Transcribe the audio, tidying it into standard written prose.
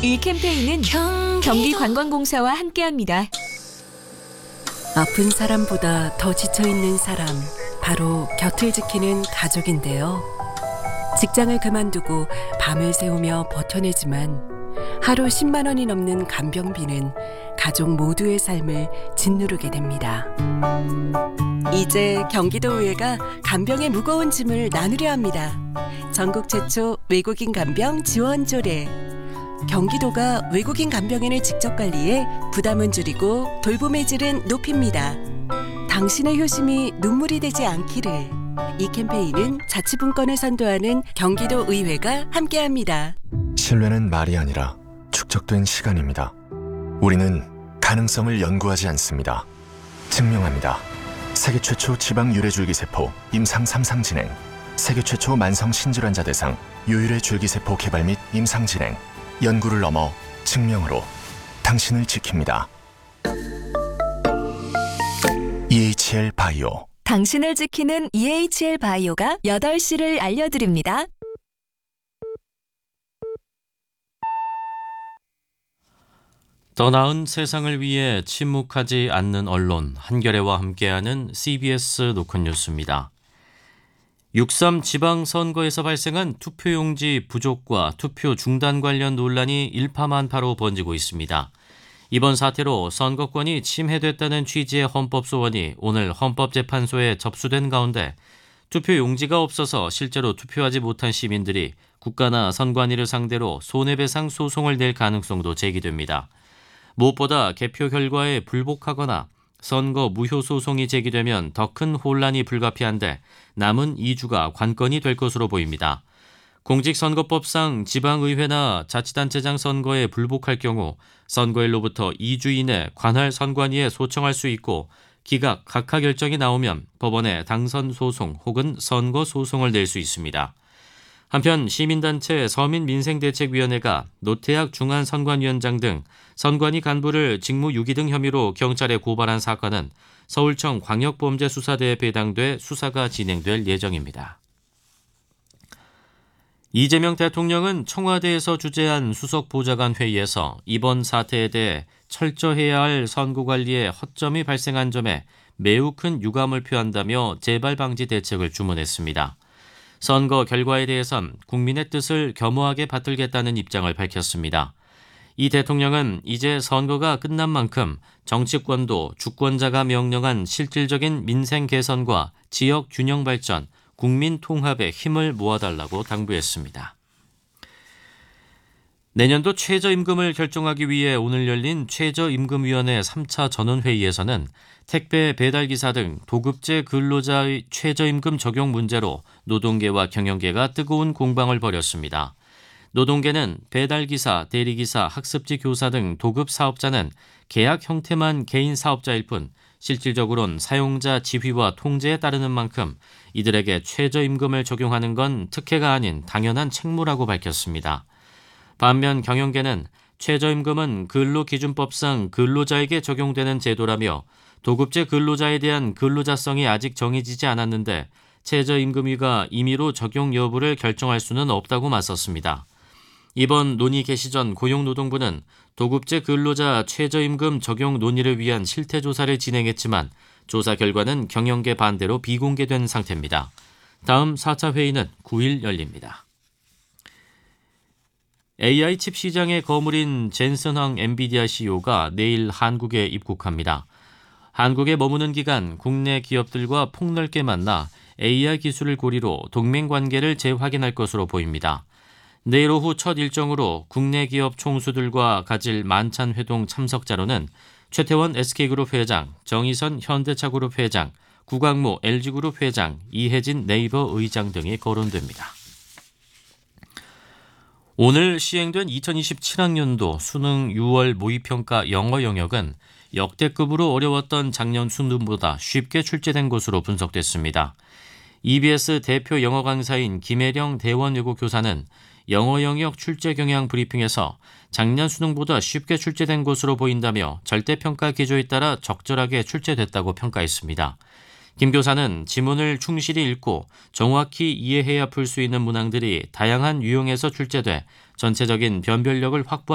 이 캠페인은 경기관광공사와 함께합니다. 아픈 사람보다 더 지쳐있는 사람, 바로 곁을 지키는 가족인데요. 직장을 그만두고 밤을 새우며 버텨내지만 하루 10만 원이 넘는 간병비는 가족 모두의 삶을 짓누르게 됩니다. 이제 경기도의회가 간병의 무거운 짐을 나누려 합니다. 전국 최초 외국인 간병 지원 조례. 경기도가 외국인 간병인을 직접 관리해 부담은 줄이고 돌봄의 질은 높입니다. 당신의 효심이 눈물이 되지 않기를. 이 캠페인은 자치분권을 선도하는 경기도의회가 함께합니다. 신뢰는 말이 아니라 축적된 시간입니다. 우리는 가능성을 연구하지 않습니다. 증명합니다. 세계 최초 지방 유래줄기세포 임상 3상 진행, 세계 최초 만성 신질환자 대상 유일의 줄기세포 개발 및 임상 진행, 연구를 넘어 증명으로 당신을 지킵니다. EHL 바이오. 당신을 지키는 EHL 바이오가 8시를 알려드립니다. 더 나은 세상을 위해 침묵하지 않는 언론 한겨레와 함께하는 CBS 노컷 뉴스입니다. 6.3 지방선거에서 발생한 투표용지 부족과 투표 중단 관련 논란이 일파만파로 번지고 있습니다. 이번 사태로 선거권이 침해됐다는 취지의 헌법소원이 오늘 헌법재판소에 접수된 가운데 투표용지가 없어서 실제로 투표하지 못한 시민들이 국가나 선관위를 상대로 손해배상 소송을 낼 가능성도 제기됩니다. 무엇보다 개표 결과에 불복하거나 선거 무효 소송이 제기되면 더 큰 혼란이 불가피한데 남은 2주가 관건이 될 것으로 보입니다. 공직선거법상 지방의회나 자치단체장 선거에 불복할 경우 선거일로부터 2주 이내 관할 선관위에 소청할 수 있고 기각, 각하 결정이 나오면 법원에 당선 소송 혹은 선거 소송을 낼 수 있습니다. 한편 시민단체 서민민생대책위원회가 노태학 중앙선관위원장 등 선관위 간부를 직무유기 등 혐의로 경찰에 고발한 사건은 서울청 광역범죄수사대에 배당돼 수사가 진행될 예정입니다. 이재명 대통령은 청와대에서 주재한 수석보좌관 회의에서 이번 사태에 대해 철저해야 할 선거관리에 허점이 발생한 점에 매우 큰 유감을 표한다며 재발 방지 대책을 주문했습니다. 선거 결과에 대해선 국민의 뜻을 겸허하게 받들겠다는 입장을 밝혔습니다. 이 대통령은 이제 선거가 끝난 만큼 정치권도 주권자가 명령한 실질적인 민생 개선과 지역 균형 발전, 국민 통합에 힘을 모아달라고 당부했습니다. 내년도 최저임금을 결정하기 위해 오늘 열린 최저임금위원회 3차 전원회의에서는 택배 배달기사 등 도급제 근로자의 최저임금 적용 문제로 노동계와 경영계가 뜨거운 공방을 벌였습니다. 노동계는 배달기사, 대리기사, 학습지 교사 등 도급 사업자는 계약 형태만 개인 사업자일 뿐 실질적으로는 사용자 지휘와 통제에 따르는 만큼 이들에게 최저임금을 적용하는 건 특혜가 아닌 당연한 책무라고 밝혔습니다. 반면 경영계는 최저임금은 근로기준법상 근로자에게 적용되는 제도라며 도급제 근로자에 대한 근로자성이 아직 정해지지 않았는데 최저임금위가 임의로 적용 여부를 결정할 수는 없다고 맞섰습니다. 이번 논의 개시 전 고용노동부는 도급제 근로자 최저임금 적용 논의를 위한 실태조사를 진행했지만 조사 결과는 경영계 반대로 비공개된 상태입니다. 다음 4차 회의는 9일 열립니다. AI 칩 시장의 거물인 젠슨황 엔비디아 CEO가 내일 한국에 입국합니다. 한국에 머무는 기간 국내 기업들과 폭넓게 만나 AI 기술을 고리로 동맹 관계를 재확인할 것으로 보입니다. 내일 오후 첫 일정으로 국내 기업 총수들과 가질 만찬 회동 참석자로는 최태원 SK그룹 회장, 정의선 현대차그룹 회장, 구광모 LG그룹 회장, 이혜진 네이버 의장 등이 거론됩니다. 오늘 시행된 2027학년도 수능 6월 모의평가 영어 영역은 역대급으로 어려웠던 작년 수능보다 쉽게 출제된 것으로 분석됐습니다. EBS 대표 영어 강사인 김혜령 대원외고 교사는 영어 영역 출제 경향 브리핑에서 작년 수능보다 쉽게 출제된 것으로 보인다며 절대평가 기조에 따라 적절하게 출제됐다고 평가했습니다. 김 교사는 지문을 충실히 읽고 정확히 이해해야 풀 수 있는 문항들이 다양한 유형에서 출제돼 전체적인 변별력을 확보한